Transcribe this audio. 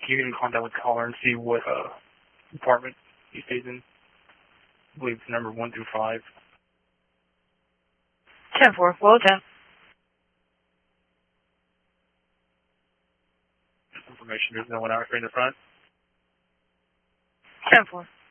Can you get in contact with the caller and see what apartment he stays in? I believe it's number 1 through 5. 10-4, well done. Information, there's no one out here in the front. 10-4.